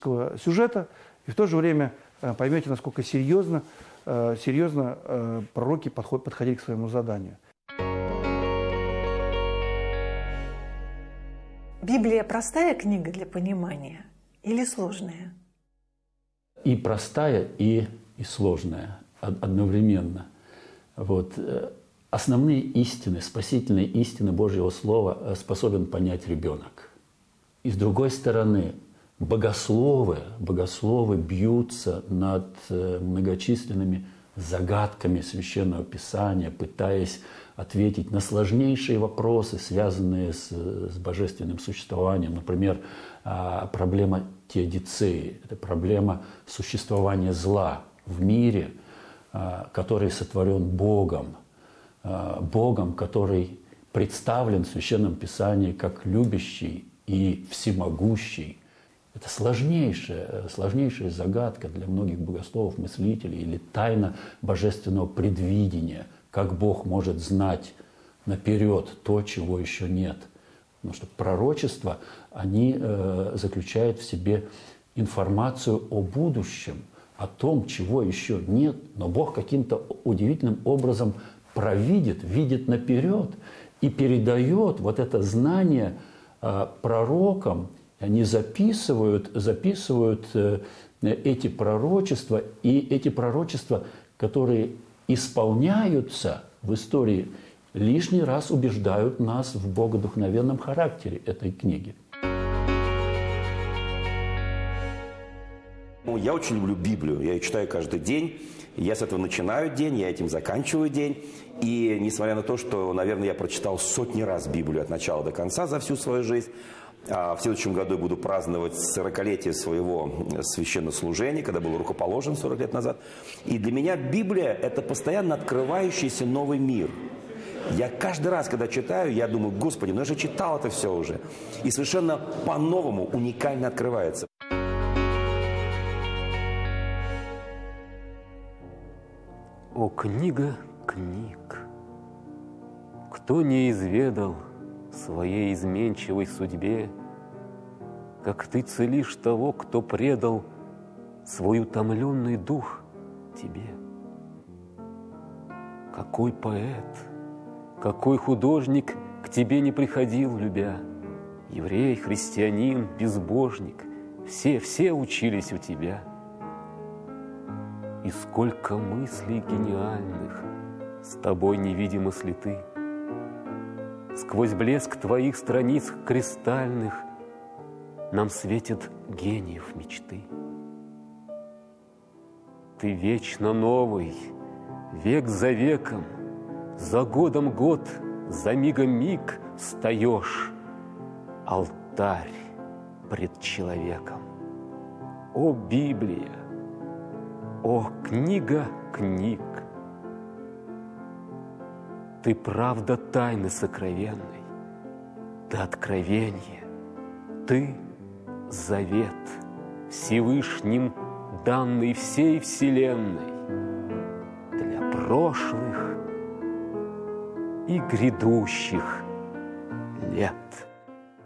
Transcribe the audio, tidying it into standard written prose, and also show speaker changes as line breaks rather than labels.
сюжета, и в то же время поймете, насколько серьезно пророки подходили к своему заданию.
Библия простая книга для понимания или сложная?
И простая, и сложная одновременно. Вот. Основные истины, спасительные истины Божьего Слова способен понять ребенок. И с другой стороны, богословы бьются над многочисленными загадками Священного Писания, пытаясь ответить на сложнейшие вопросы, связанные с божественным существованием. Например, проблема теодицеи – это проблема существования зла в мире, который сотворен Богом, который представлен в Священном Писании как любящий и всемогущий. Это сложнейшая загадка для многих богословов, мыслителей, или тайна божественного предвидения, как Бог может знать наперед то, чего еще нет. Потому что пророчества, они заключают в себе информацию о будущем, о том, чего еще нет, но Бог каким-то удивительным образом видит наперед и передает вот это знание пророкам. Они записывают эти пророчества, и эти пророчества, которые исполняются в истории, лишний раз убеждают нас в богодухновенном характере этой книги.
Я очень люблю Библию, я ее читаю каждый день, я с этого начинаю день, я этим заканчиваю день. И несмотря на то, что, наверное, я прочитал сотни раз Библию от начала до конца за всю свою жизнь, в следующем году я буду праздновать 40-летие своего священнослужения, когда был рукоположен 40 лет назад. И для меня Библия – это постоянно открывающийся новый мир. Я каждый раз, когда читаю, я думаю: Господи, я же читал это все уже. И совершенно по-новому, уникально открывается.
О, книга книг! Кто не изведал своей изменчивой судьбе, как ты целишь того, кто предал свой утомленный дух тебе? Какой поэт, какой художник к тебе не приходил, любя? Еврей, христианин, безбожник, все учились у тебя. И сколько мыслей гениальных с тобой невидимы слиты. Сквозь блеск твоих страниц кристальных нам светят гениев мечты. Ты вечно новый, век за веком, за годом год, за мигом миг встаешь, алтарь пред человеком. О, Библия! О, книга книг! Ты правда тайны сокровенной, ты откровение, ты завет Всевышним данный всей вселенной для прошлых и грядущих лет.